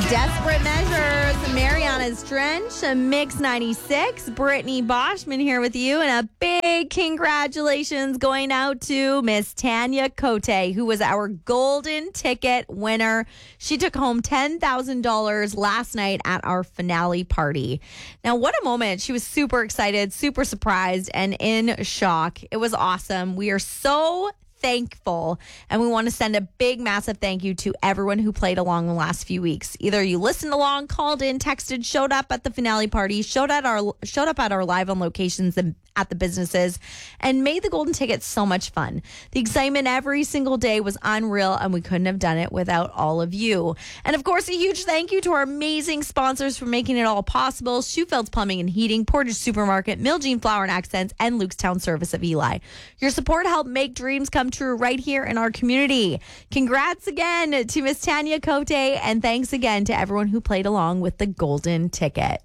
Desperate Measures, Mariana's Trench, Mix 96, Brittany Boschman here with you, and a big congratulations going out to Miss Tanya Cote, who was our golden ticket winner. She took home $10,000 last night at our finale party. Now, what a moment. She was super excited, super surprised, and in shock. It was awesome. We are so thankful, and we want to send a big, massive thank you to everyone who played along the last few weeks. Either you listened along, called in, texted, showed up at the finale party, showed up at our live on locations and at the businesses, and made the golden ticket so much fun. The excitement every single day was unreal, and we couldn't have done it without all of you. And of course, a huge thank you to our amazing sponsors for making it all possible: Shoefeld's Plumbing and Heating, Portage Supermarket, Miljean Flower and Accents, and Lukestown Service of Eli. Your support helped make dreams come true right here in our community. Congrats again to Miss Tanya Cote, and thanks again to everyone who played along with the golden ticket.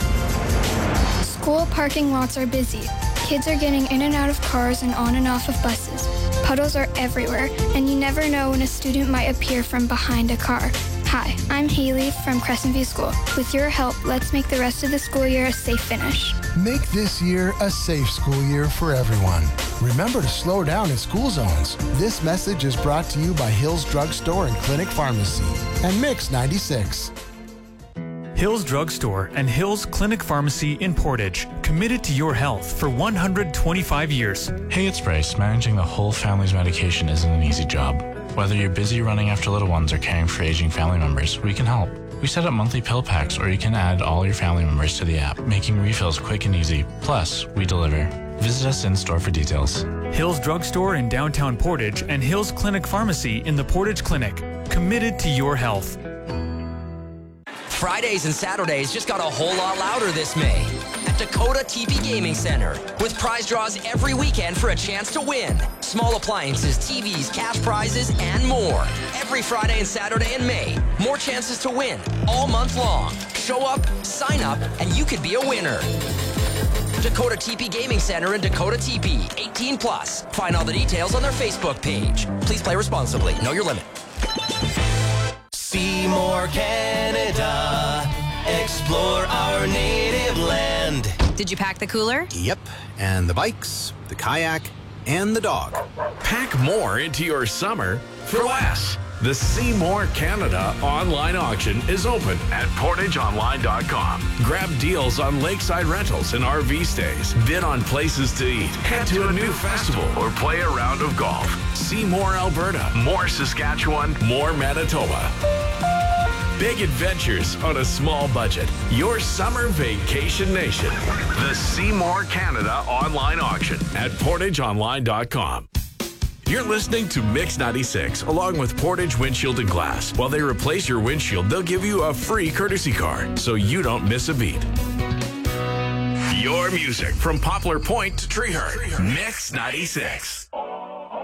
School parking lots are busy. Kids are getting in and out of cars and on and off of buses. Puddles are everywhere, and you never know when a student might appear from behind a car. Hi, I'm Haley from Crescent View School. With your help, let's make the rest of the school year a safe finish. Make this year a safe school year for everyone. Remember to slow down in school zones. This message is brought to you by Hills Drug Store and Clinic Pharmacy and Mix 96. Hills Drug Store and Hills Clinic Pharmacy in Portage, committed to your health for 125 years. Hey, it's Bryce. Managing the whole family's medication isn't an easy job. Whether you're busy running after little ones or caring for aging family members, we can help. We set up monthly pill packs, or you can add all your family members to the app, making refills quick and easy. Plus, we deliver. Visit us in store for details. Hills Drug Store in downtown Portage and Hills Clinic Pharmacy in the Portage Clinic, committed to your health. Fridays and Saturdays just got a whole lot louder this May at Dakota TP Gaming Center, with prize draws every weekend for a chance to win. Small appliances, TVs, cash prizes, and more. Every Friday and Saturday in May, more chances to win all month long. Show up, sign up, and you could be a winner. Dakota TP Gaming Center in Dakota TP, 18 plus. Find all the details on their Facebook page. Please play responsibly. Know your limit. Seymour, Canada. Explore our native land. Did you pack the cooler? Yep, and the bikes, the kayak, and the dog. Pack more into your summer for less. The Seymour Canada online auction is open at portageonline.com. Grab deals on lakeside rentals and RV stays. Bid on places to eat. Head to a new festival or play a round of golf. See more Alberta, more Saskatchewan, more Manitoba. Big adventures on a small budget. Your summer vacation nation. The Seymour Canada online auction at portageonline.com. You're listening to Mix 96 along with Portage Windshield and Glass. While they replace your windshield, they'll give you a free courtesy car so you don't miss a beat. Your music from Poplar Point to Treehurst. Mix 96.